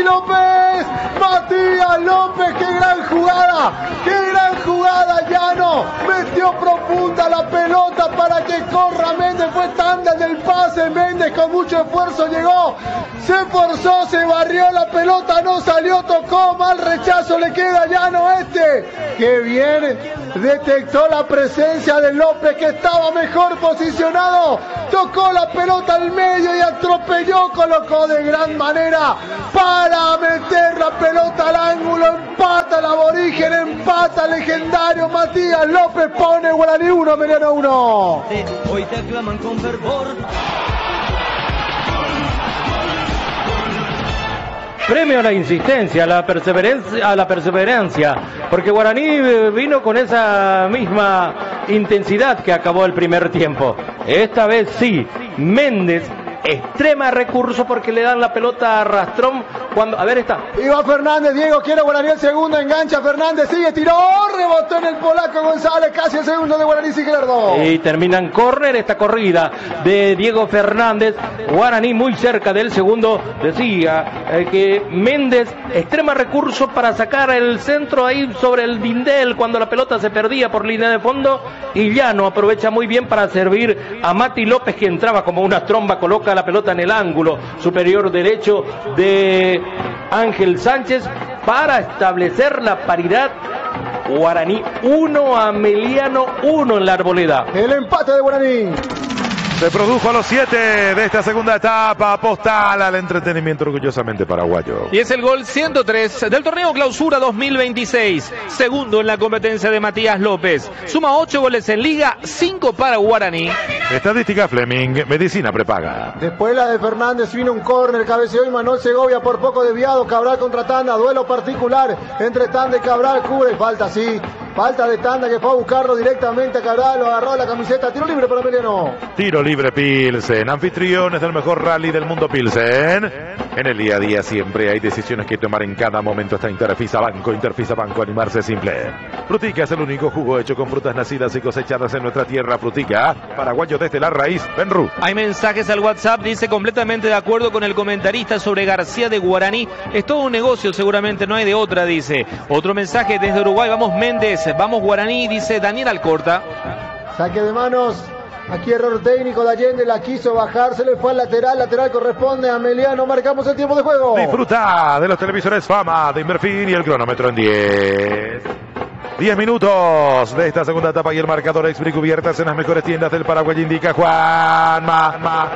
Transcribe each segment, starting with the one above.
López. Matías López, qué gran jugada. Qué gran jugada, Llano. Metió profunda la pelota para que corra Méndez. Fue tanda del pase. Méndez con mucho esfuerzo llegó. Se forzó, se barrió la pelota, no salió, tocó, mal rechazo, le queda a Llano que bien detectó la presencia de López, que estaba mejor posicionado, tocó la pelota al medio y atropelló, colocó de gran manera para meter la pelota al ángulo, empata el aborigen, empata el legendario Matías López, pone Guaraní 1, Ameliano 1. Hoy te aclaman con fervor. Premio a la insistencia, a la perseverancia, porque Guaraní vino con esa misma intensidad que acabó el primer tiempo. Esta vez sí, Méndez extrema recurso porque le dan la pelota a Rastrón cuando, a ver, está. Iba Fernández, Diego quiere Guaraní el segundo, engancha Fernández, sigue, tiró, rebotó en el polaco González, casi el segundo de Guaraní Sigerardo. Y termina en córner esta corrida de Diego Fernández. Guaraní muy cerca del segundo, decía que Méndez extrema recurso para sacar el centro ahí sobre el dindel cuando la pelota se perdía por línea de fondo, y Llano aprovecha muy bien para servir a Mati López, que entraba como una tromba, coloca la pelota en el ángulo superior derecho de Ángel Sánchez para establecer la paridad. Guaraní 1, Ameliano 1 en la Arboleda. El empate de Guaraní. Se produjo a los 7 de esta segunda etapa, postal al entretenimiento orgullosamente paraguayo. Y es el gol 103 del torneo Clausura 2026, segundo en la competencia de Matías López. Suma 8 goles en liga, 5 para Guaraní. Estadística Fleming, medicina prepaga. Después la de Fernández, vino un córner, cabeceó y Manuel Segovia por poco desviado. Cabral contra Tanda, duelo particular entre Tanda y Cabral, cubre, falta sí. Falta de Tanda, que fue a buscarlo directamente a Cabral, lo agarró la camiseta, tiro libre para Ameliano. Tiro libre Pilsen, anfitriones del mejor rally del mundo Pilsen. En el día a día siempre hay decisiones que tomar en cada momento. Está Interfisa Banco, animarse simple. Frutica es el único jugo hecho con frutas nacidas y cosechadas en nuestra tierra. Frutica, paraguayo desde la raíz, Benru. Hay mensajes al WhatsApp, dice completamente de acuerdo con el comentarista sobre García de Guaraní. Es todo un negocio, seguramente no hay de otra, dice. Otro mensaje desde Uruguay, vamos Méndez. Vamos Guaraní, dice Daniel Alcorta. Saque de manos. Aquí error técnico de Allende, la quiso bajar, se le fue al lateral corresponde a Ameliano, marcamos el tiempo de juego. Disfruta de los televisores Fama de Inverfin y el cronómetro en 10. 10 minutos de esta segunda etapa y el marcador Expri cubiertas en las mejores tiendas del Paraguay, indica Juanma.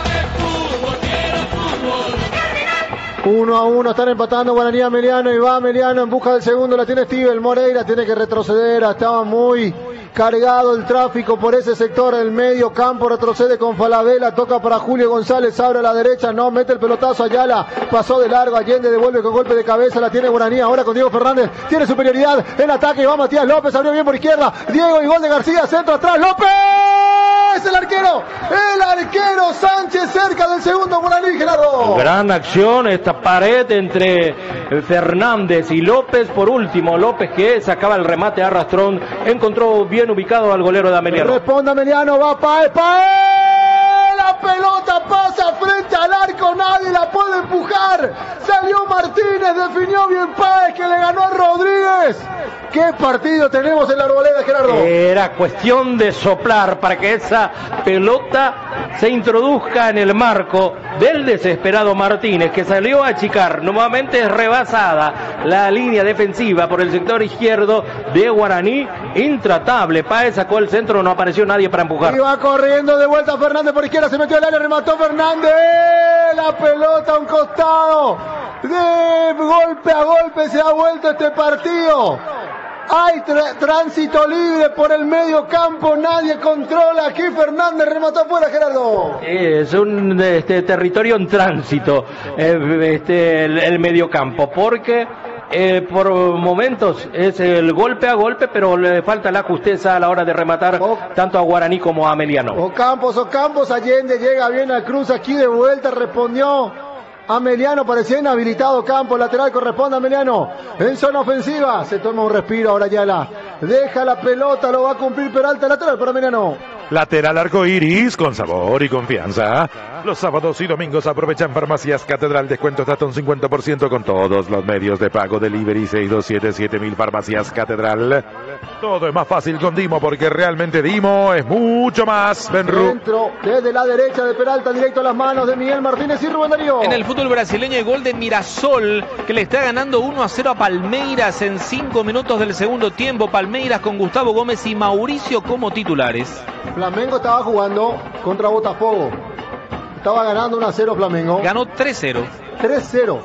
1-1, están empatando Guaraní Ameliano y va Ameliano en busca del segundo, la tiene Steven Moreira, tiene que retroceder, estaba muy cargado el tráfico por ese sector, el medio campo, retrocede con Falabella, toca para Julio González, abre a la derecha, no, mete el pelotazo, Ayala, pasó de largo, Allende devuelve con golpe de cabeza, la tiene Guaraní, ahora con Diego Fernández, tiene superioridad, en ataque, va Matías López, abrió bien por izquierda, Diego y gol de García, centro atrás, López, el arquero Sánchez cerca del segundo Guaraní, Gerardo. Gran acción, esta pared entre Fernández y López, por último, López que sacaba el remate a Rastrón, encontró bien ubicado al golero de Ameliano. Responde Ameliano, va Paez, la pelota pasa frente al arco, nadie la puede empujar, salió Martínez, definió bien Paez, que le ganó a Rodríguez. ¿Qué partido tenemos en la Arboleda, Gerardo? Era cuestión de soplar para que esa pelota se introduzca en el marco del desesperado Martínez, que salió a achicar. Nuevamente es rebasada la línea defensiva por el sector izquierdo de Guaraní, intratable. Páez sacó el centro, no apareció nadie para empujar. Iba corriendo de vuelta Fernández por izquierda, se metió al área, remató Fernández, la pelota a un costado, de golpe a golpe se ha vuelto este partido. Hay tránsito libre por el medio campo, nadie controla. Aquí Fernández remató afuera, Gerardo. Es un territorio en tránsito, el medio campo, porque por momentos es el golpe a golpe, pero le falta la justeza a la hora de rematar tanto a Guaraní como a Ameliano. Ocampos, Allende llega bien al cruz, aquí de vuelta respondió Ameliano, parecía inhabilitado. Campo lateral, corresponde a Ameliano en zona ofensiva, se toma un respiro ahora Ayala, deja la pelota, lo va a cumplir Peralta, lateral para Ameliano. Lateral arcoiris con sabor y confianza. Los sábados y domingos aprovechan Farmacias Catedral. Descuentos hasta un 50% con todos los medios de pago. Delivery 6277.000 Farmacias Catedral. Todo es más fácil con Dimo porque realmente Dimo es mucho más. Benru. Dentro, desde la derecha de Peralta, directo a las manos de Miguel Martínez y Rubén Darío. En el fútbol brasileño hay gol de Mirasol, que le está ganando 1-0 a Palmeiras en 5 minutos del segundo tiempo. Palmeiras con Gustavo Gómez y Mauricio como titulares. Flamengo estaba jugando contra Botafogo. Estaba ganando 1-0 Flamengo. Ganó 3-0. 3-0.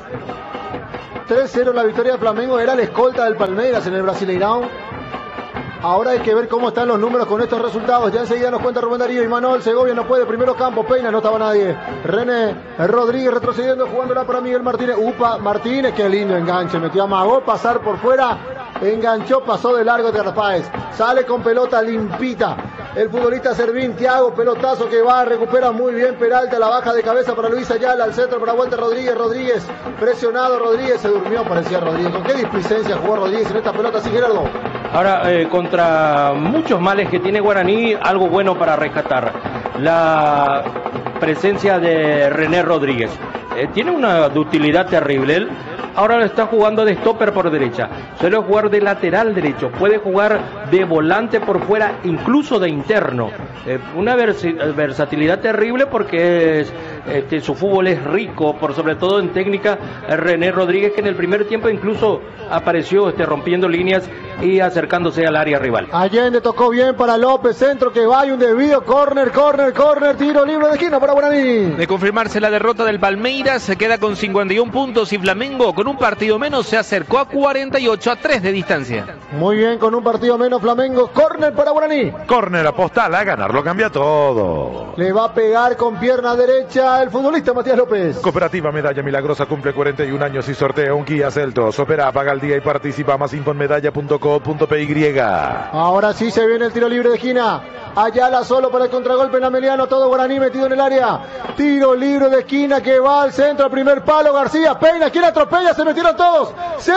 3-0 la victoria de Flamengo. Era la escolta del Palmeiras en el Brasileirão. Ahora hay que ver cómo están los números con estos resultados. Ya enseguida nos cuenta Rubén Darío. Y Manuel Segovia no puede. Primero campo. Peina, no estaba nadie. René Rodríguez retrocediendo, jugándola para Miguel Martínez. Upa Martínez, qué lindo enganche. Metió, amagó, pasar por fuera. Enganchó, pasó de largo de Rapáez. Sale con pelota limpita. El futbolista Servín, Thiago, pelotazo que va, recupera muy bien Peralta, la baja de cabeza para Luis Ayala, al centro para Walter Rodríguez, presionado Rodríguez, se durmió, parecía Rodríguez. ¿Con qué displicencia jugó Rodríguez en esta pelota, sí, Gerardo? Ahora, contra muchos males que tiene Guaraní, algo bueno para rescatar. La presencia de René Rodríguez. Tiene una utilidad terrible. Él ahora lo está jugando de stopper por derecha. Suele jugar de lateral derecho. Puede jugar de volante por fuera, incluso de interno. Una versatilidad terrible porque su fútbol es rico, por sobre todo en técnica. René Rodríguez, que en el primer tiempo incluso apareció rompiendo líneas y acercándose al área rival. Allende tocó bien para López, centro que va, y un debido, córner, tiro libre de esquina para Guaraní. De confirmarse la derrota del Palmeiras, se queda con 51 puntos y Flamengo con un partido menos se acercó a 48 a 3 de distancia. Muy bien, con un partido menos Flamengo, córner para Guaraní. Córner apostal a ganar, lo cambia todo. Le va a pegar con pierna derecha el futbolista Matías López. Cooperativa Medalla Milagrosa cumple 41 años y sortea un Kia Seltos. Opera, paga el día y participa. Más info en medalla.co.py. Ahora sí se viene el tiro libre de esquina. Ayala solo para el contragolpe en Ameliano. Todo Guaraní metido en el área. Tiro libre de esquina que va al centro, al primer palo. García peina, quien atropella. Se metieron todos.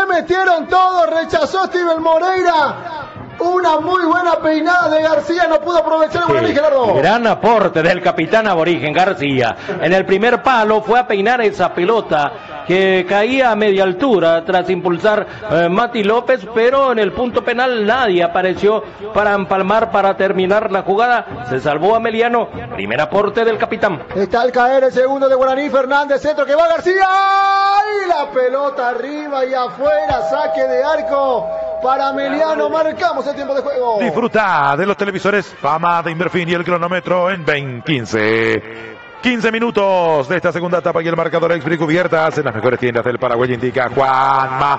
Rechazó Steven Moreira. Una muy buena peinada de García, no pudo aprovechar el Guaraní, Gerardo. Gran aporte del capitán aborigen García. En el primer palo fue a peinar esa pelota que caía a media altura tras impulsar Mati López, pero en el punto penal nadie apareció para empalmar, para terminar la jugada. Se salvó Ameliano. Primer aporte del capitán. Está al caer el segundo de Guaraní, Fernández, centro que va García. Y la pelota arriba y afuera, saque de arco para Ameliano. Marcamos el tiempo de juego. Disfruta de los televisores Fama de Inverfin y el cronómetro en 15 minutos de esta segunda etapa y el marcador Expri cubiertas en las mejores tiendas del Paraguay, indica Juan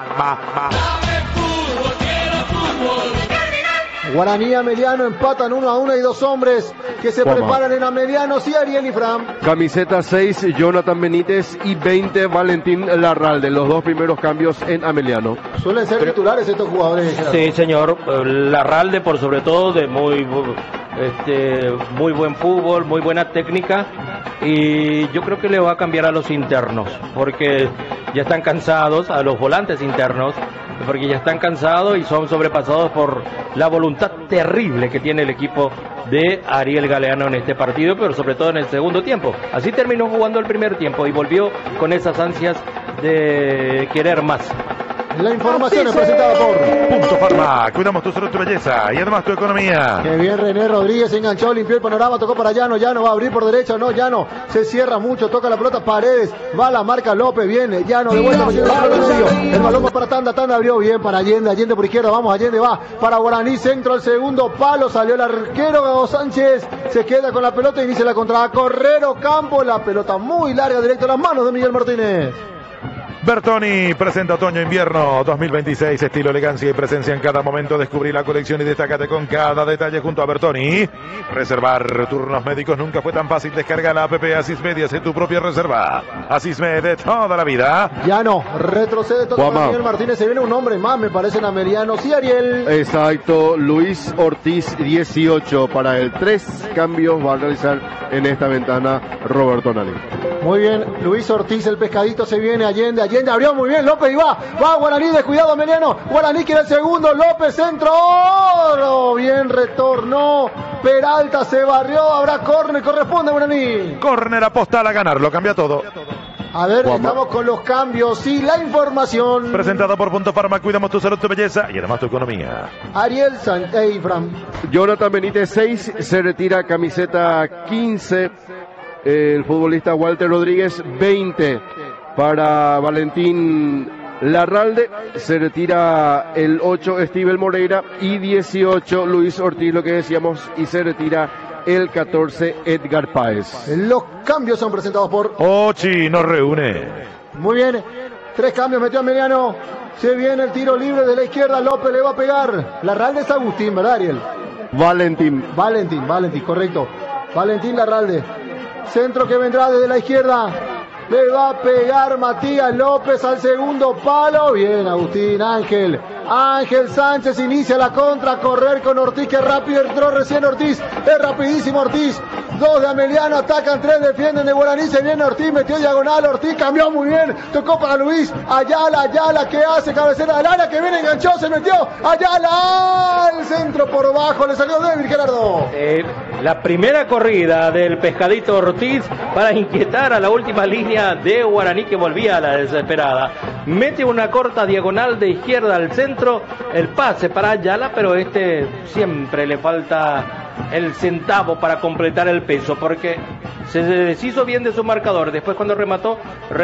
Guaraní y Ameliano empatan 1-1 y dos hombres que se preparan en Ameliano. Sí, Ariel y Fran. Camiseta 6, Jonathan Benítez, y 20, Valentín Larralde. Los dos primeros cambios en Ameliano. Suelen ser titulares estos jugadores. Sí, señor. Larralde, por sobre todo, de muy buen fútbol, muy buena técnica. Y yo creo que le va a cambiar a los internos, porque ya están cansados, a los volantes internos, porque ya están cansados y son sobrepasados por la voluntad terrible que tiene el equipo de Ariel Galeano en este partido, pero sobre todo en el segundo tiempo. Así terminó jugando el primer tiempo y volvió con esas ansias de querer más. La información es presentada por Punto Farma. Cuidamos tu salud, tu belleza y además tu economía. Qué bien René Rodríguez, enganchó, limpió el panorama, tocó para Llano va a abrir por derecha, no, Llano se cierra mucho, toca la pelota, Paredes, va la marca López, viene, Llano de vuelta, el balón va para Tanda abrió bien para Allende por izquierda, vamos, Allende va para Guaraní, centro al segundo palo, salió el arquero Sánchez, se queda con la pelota, inicia la contra, Correro Campo, la pelota muy larga, directo a las manos de Miguel Martínez. Bertoni presenta otoño-invierno 2026, estilo, elegancia y presencia en cada momento. Descubrí la colección y destácate con cada detalle junto a Bertoni. Reservar turnos médicos nunca fue tan fácil. Descarga la app Asismed y hace tu propia reserva. Asismed de toda la vida. Ya no, retrocede todo para Miguel Martínez. Se viene un hombre más, me parece, en Ameliano. Sí, Ariel. Exacto, Luis Ortiz, 18 para el. 3 cambios va a realizar en esta ventana Roberto Nani. Muy bien, Luis Ortiz, el pescadito se viene, Allende abrió muy bien, López y va Guaraní, descuidado Ameliano, Guaraní quiere el segundo, López centro, bien retornó, Peralta se barrió, habrá córner, corresponde a Guaraní. Córner apostar a ganar, lo cambia todo. A ver, estamos con los cambios y la información. Presentado por Punto Farma, cuidamos tu salud, tu belleza y además tu economía. Ariel Fran. Jonathan Benítez 6, se retira camiseta 15. El futbolista Walter Rodríguez 20 para Valentín Larralde, se retira el 8 Estivel Moreira y 18 Luis Ortiz, lo que decíamos, y se retira el 14 Edgar Páez. Los cambios son presentados por Ochi nos reúne. Muy bien, 3 cambios metió Emiliano. Se viene el tiro libre de la izquierda, López le va a pegar. Larralde es Agustín, ¿verdad, Ariel? Valentín, correcto. Valentín Larralde. Centro que vendrá desde la izquierda. Le va a pegar Matías López al segundo palo. Bien, Agustín. Ángel Sánchez inicia la contra. A correr con Ortiz, que rápido entró recién Ortiz. Es rapidísimo Ortiz. 2 de Ameliano, atacan 3, defienden de Guaraní. Se viene Ortiz, metió diagonal. Ortiz cambió muy bien. Tocó para Luis. Ayala, que hace cabecera del área, que viene, enganchó, se metió. Ayala al centro por bajo. Le salió débil, Gerardo. La primera corrida del Pescadito Ortiz para inquietar a la última línea de Guaraní, que volvía a la desesperada. Mete una corta diagonal de izquierda al centro, el pase para Ayala, pero siempre le falta el centavo para completar el peso, porque se deshizo bien de su marcador. Después, cuando remató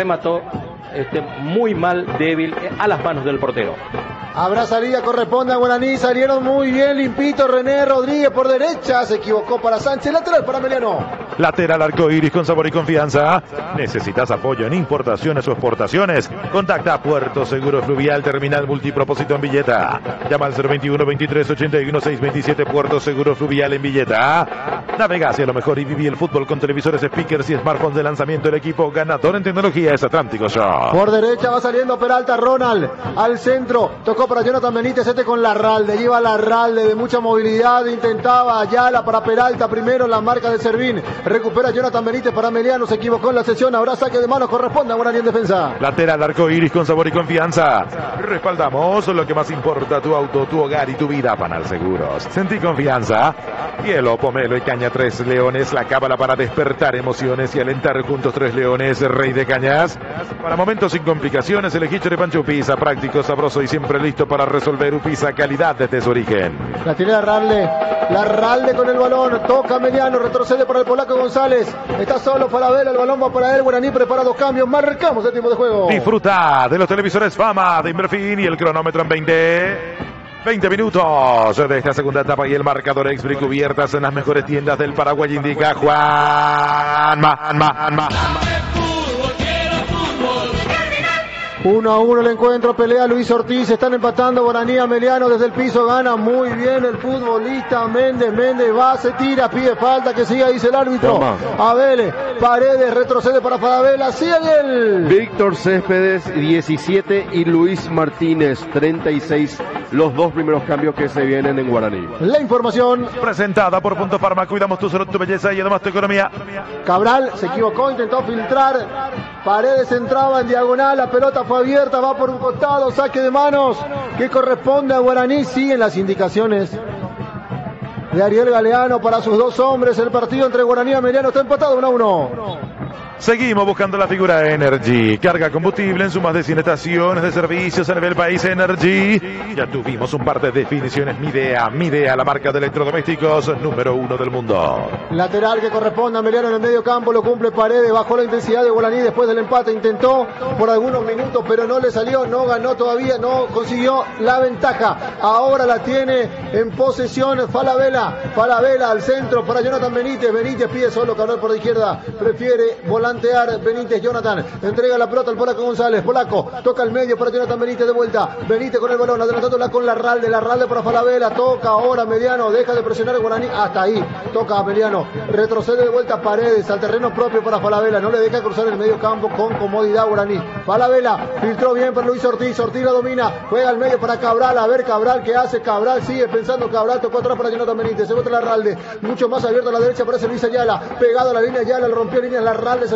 muy mal, débil, a las manos del portero. Habrá salida, corresponde a Guaraní. Salieron muy bien, limpito. René Rodríguez por derecha, se equivocó para Sánchez. Lateral para Emiliano. Lateral arcoíris con sabor y confianza. ¿Necesitas apoyo en importaciones o exportaciones? Contacta a Puerto Seguro Fluvial, terminal multipropósito en Villeta. Llama al 021 23 81 627. Puerto Seguro Fluvial en Villeta. Navega hacia lo mejor y viví el fútbol con televisores, speakers y smartphones de lanzamiento. El equipo ganador en tecnología es Atlántico Shop. Por derecha va saliendo Peralta, Ronald al centro. Tocó para Jonathan Benítez, con Larralde. Lleva Larralde de mucha movilidad. Intentaba Ayala para Peralta. Primero la marca de Servín. Recupera Jonathan Benítez para Emiliano. Se equivocó en la sesión. Habrá saque de manos. Corresponde a Guaraní en defensa. Lateral arcoíris con sabor y confianza. Respaldamos lo que más importa: tu auto, tu hogar y tu vida. Panal Seguros. Sentí confianza. Hielo, pomelo y caña 3 Leones. La cábala para despertar emociones y alentar juntos 3 Leones. Rey de cañas. Para momentos sin complicaciones, elegí Choripancho Upisa. Práctico, sabroso y siempre listo para resolver. Upisa, calidad desde su origen. La tiene Larralde con el balón. Toca Emiliano, retrocede para el polaco González. Está solo Falabella, el balón va para él. Guaraní prepara 2 cambios. Marcamos el tiempo de juego. Disfruta de los televisores Fama de Inverfin y el cronómetro en 20 minutos de esta segunda etapa, y el marcador Exbri cubiertas en las mejores tiendas del Paraguay indica Juanma. 1-1 el encuentro, pelea Luis Ortiz, están empatando Guaraní. Ameliano desde el piso gana muy bien el futbolista Méndez va, se tira, pide falta, que siga, dice el árbitro. A Vélez, Paredes retrocede para Falabella, sigue él. Víctor Céspedes 17 y Luis Martínez 36, los 2 primeros cambios que se vienen en Guaraní. La información presentada por Punto Farma, cuidamos tu salud, tu belleza y además tu economía. Cabral se equivocó, intentó filtrar, Paredes entraba en diagonal, la pelota fue abierta, va por un costado, saque de manos que corresponde a Guaraní. Siguen las indicaciones de Ariel Galeano para sus 2 hombres. El partido entre Guaraní y Ameliano está empatado 1-1. Seguimos buscando la figura Energy. Carga combustible en sus más de 100 estaciones de servicios a nivel país. Energy. Ya tuvimos un par de definiciones. Midea, la marca de electrodomésticos número 1 del mundo. Lateral que corresponde a Emiliano en el medio campo. Lo cumple Paredes. Bajó la intensidad de Guaraní después del empate. Intentó por algunos minutos, pero no le salió. No ganó todavía. No consiguió la ventaja. Ahora la tiene en posesión Falabella. Falabella al centro para Jonathan Benítez. Benítez pide solo Cabral por la izquierda. Prefiere volantear Benítez. Jonathan entrega la pelota al polaco González. Polaco toca el medio para Jonathan Benítez de vuelta. Benítez con el balón, adelantándola con Larralde. Larralde para Falabella. Toca ahora Mediano. Deja de presionar el Guaraní. Hasta ahí. Toca a Mediano. Retrocede de vuelta Paredes al terreno propio para Falabella. No le deja cruzar el medio campo con comodidad Guaraní. Falabella filtró bien para Luis Ortiz. Ortiz la domina. Juega al medio para Cabral. A ver Cabral qué hace. Cabral sigue pensando. Cabral tocó atrás para Jonathan Benítez. Se vuelve Larralde. Mucho más abierto a la derecha. Parece Luis Ayala. Pegado a la línea Ayala. Rompió línea. Larralde se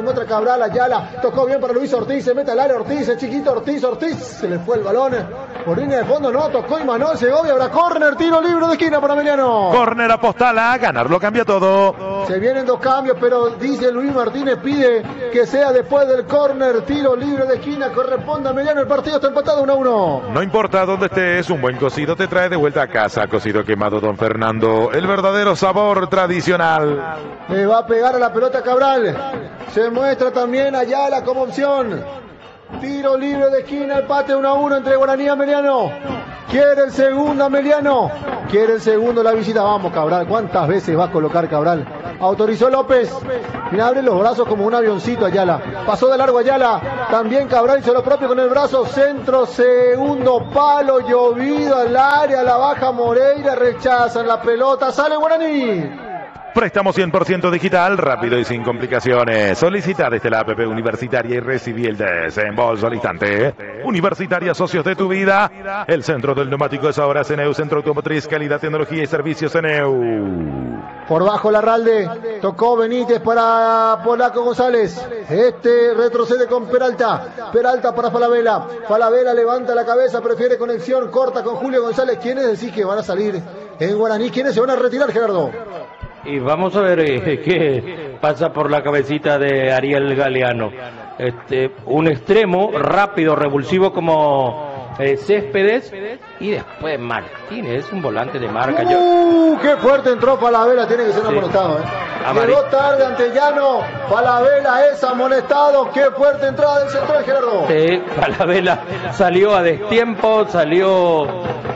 muestra Cabral, Ayala, tocó bien para Luis Ortiz, se mete al área Ortiz, el chiquito Ortiz, se le fue el balón, por línea de fondo no, tocó Imanol Segovia, habrá córner, tiro libre de esquina para Emiliano. Córner a Postala, ganarlo cambia todo. Se vienen dos cambios, pero dice Luis Martínez, pide que sea después del córner, tiro libre de esquina, corresponde a Emiliano, el partido está empatado 1-1. No importa dónde estés, un buen cocido te trae de vuelta a casa. Cocido quemado Don Fernando, el verdadero sabor tradicional. Le va a pegar a la pelota Cabral, se muestra también Ayala como opción. Tiro libre de esquina, empate 1-1 entre Guaraní y Ameliano. Quiere el segundo Ameliano. Quiere el segundo la visita. Vamos Cabral, ¿cuántas veces va a colocar Cabral? Autorizó López. Y abre los brazos como un avioncito Ayala. Pasó de largo Ayala. También Cabral hizo lo propio con el brazo. Centro, segundo palo, llovido al área. La baja Moreira, rechazan la pelota. Sale Guaraní. Préstamo 100% digital, rápido y sin complicaciones. Solicita desde la APP Universitaria y recibí el desembolso al instante. Universitaria, socios de tu vida. El centro del neumático es ahora CNEU, Centro Automotriz, Calidad, Tecnología y Servicios CNEU. Por bajo Larralde, tocó Benítez para Polaco González. Retrocede con Peralta. Peralta para Falabella. Falabella levanta la cabeza, prefiere conexión corta con Julio González. ¿Quiénes decís que van a salir en Guaraní? ¿Quiénes se van a retirar, Gerardo? Y vamos a ver qué pasa por la cabecita de Ariel Galeano. Un extremo rápido, revulsivo como Céspedes, y después Martínez, un volante de marca. ¡Qué fuerte entró Falabella! Tiene que ser amonestado. Llegó tarde Antellano. Falabella es amonestado. ¡Qué fuerte entrada del central, Gerardo! Sí, Falabella salió a destiempo, salió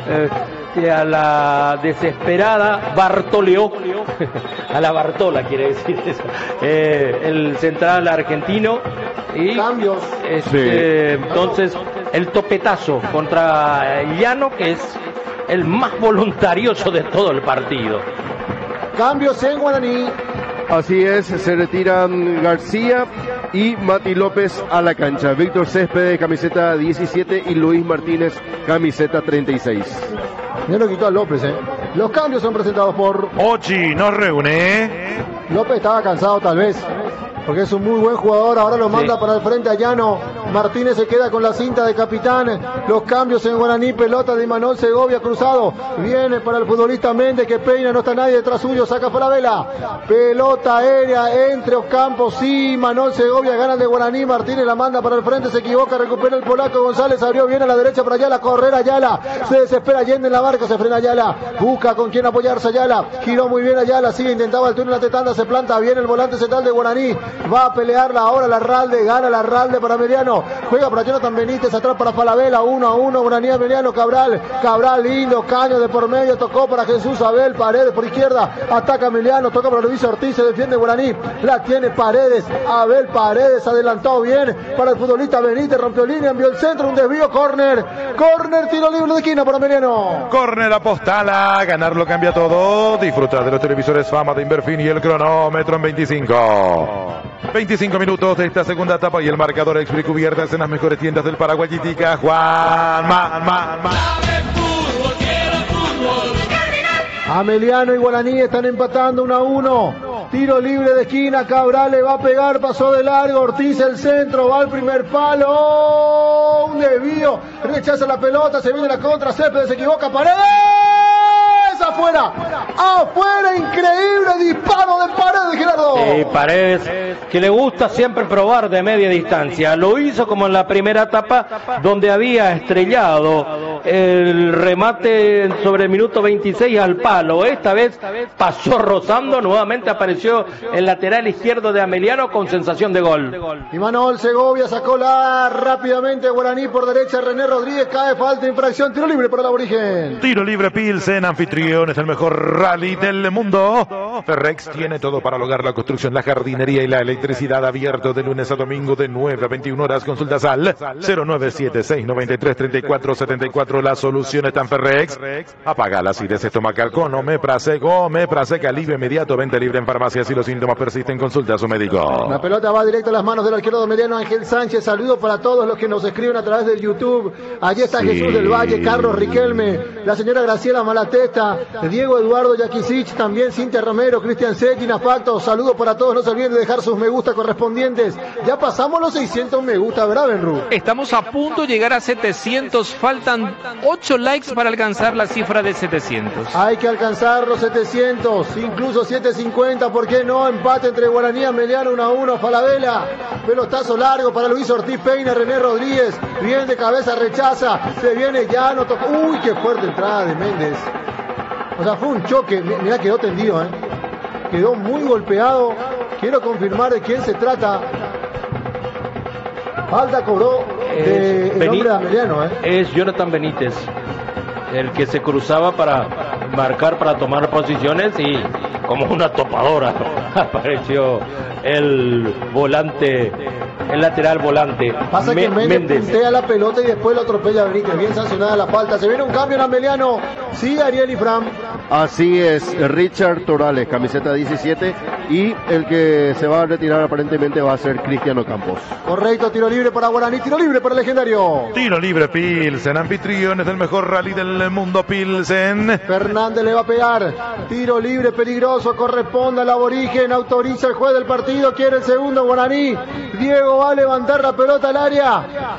a la desesperada, Bartoleó, a la Bartola quiere decir eso, el central argentino, y cambios. Entonces el topetazo contra Llano, que es el más voluntarioso de todo el partido. Cambios en Guaraní. Así es, se retiran García y Mati López a la cancha. Víctor Céspedes, camiseta 17, y Luis Martínez, camiseta 36. Ya lo quitó a López, Los cambios son presentados por Ochi, nos reúne. López estaba cansado tal vez, porque es un muy buen jugador. Ahora lo manda para el frente a Llano. Martínez se queda con la cinta de capitán. Los cambios en Guaraní. Pelota de Imanol Segovia cruzado. Viene para el futbolista Méndez, que peina. No está nadie detrás suyo. Saca Falabella. Pelota aérea entre Ocampos. Sí, Imanol Segovia gana el de Guaraní. Martínez la manda para el frente. Se equivoca. Recupera el polaco González. Abrió bien a la derecha para Ayala. Correr Ayala. Se desespera Allende en la barca. Se frena Ayala. Busca con quién apoyarse Ayala. Giró muy bien Ayala. Sigue. Intentaba el túnel a Tetanda. Se planta bien el volante central de Guaraní. Va a pelearla ahora Larralde. Gana Larralde para Emiliano. Juega para Jonathan Benítez, atrás para Falabella, 1-1, Guaraní Emiliano. Cabral, lindo, caño de por medio, tocó para Jesús Abel, Paredes por izquierda, ataca Emiliano, toca para Luis Ortiz, se defiende Guaraní, la tiene Paredes, Abel Paredes, adelantado bien para el futbolista Benítez, rompió línea, envió el centro, un desvío, córner, tiro libre de esquina para Emiliano. Córner a Postala, ganarlo cambia todo. Disfruta de los televisores Fama de Inverfin y el cronómetro en 25 minutos de esta segunda etapa, y el marcador Explicubiertas en las mejores tiendas del Paraguay. Yitica, Juan Man. Ameliano y Guaraní están empatando 1-1. Tiro libre de esquina, Cabral le va a pegar, pasó de largo, Ortiz el centro, va al primer palo, un desvío, rechaza la pelota, se viene la contra, Céspedes se equivoca, Paredes, afuera, increíble disparo de Paredes, Gerardo. Paredes, que le gusta siempre probar de media distancia, lo hizo como en la primera etapa, donde había estrellado el remate sobre el minuto 26 al palo. Esta vez pasó rozando, nuevamente apareció el lateral izquierdo de Ameliano con sensación de gol. Imanol Segovia sacó rápidamente Guaraní por derecha, René Rodríguez cae, falta, infracción, tiro libre para el aborigen. Tiro libre Pilsen, anfitrión, es el mejor rally del mundo. Ferrex tiene todo para lograr la construcción, la jardinería y la electricidad, abierto de lunes a domingo de 9 a 21 horas. Consultas al 097-693-3474 24, la solución está en Ferrex. Apaga la acidez estomacal con Omeprazec. Omeprazec, alivio inmediato, venta libre en farmacias. Si los síntomas persisten, consulta a su médico. La pelota va directo a las manos del arquero dominiano Ángel Sánchez. Saludos para todos los que nos escriben a través del YouTube. Allí está Jesús del Valle, Carlos Riquelme, la señora Graciela Malatesta, Diego Eduardo Yakisich, también Cintia Romero, Cristian Sequina, Facto. Saludos para todos, no se olviden de dejar sus me gusta correspondientes. Ya pasamos los 600 me gusta, ¿verdad, Benru? Estamos a punto de llegar a 700, faltan 8 likes para alcanzar la cifra de 700. Hay que alcanzar los 700, incluso 750, ¿por qué no? Empate entre Guaraní y Ameliano 1-1, Falabella, pelotazo largo para Luis Ortiz, peina René Rodríguez, bien de cabeza, rechaza, se viene Llano, toca, uy, qué fuerte entrada de Méndez. O sea, fue un choque, mirá, quedó tendido, quedó muy golpeado. Quiero confirmar de quién se trata. Falta cobró el hombre de Ameliano, Es Jonathan Benítez, el que se cruzaba para marcar, para tomar posiciones, y como una topadora apareció el volante, el lateral volante. Pasa que Méndez puntea la pelota y después lo atropella a Benítez. Bien sancionada la falta. Se viene un cambio en Ameliano. Sí, Ariel y Fran. Así es, Richard Torales, camiseta 17, y el que se va a retirar aparentemente va a ser Cristiano Campos. Correcto, tiro libre para Guaraní, tiro libre para el Legendario. Tiro libre Pilsen, anfitriones del mejor rally del mundo Pilsen. Fernández le va a pegar, tiro libre peligroso, corresponde al aborigen, autoriza el juez del partido, quiere el segundo Guaraní. Diego va a levantar la pelota al área.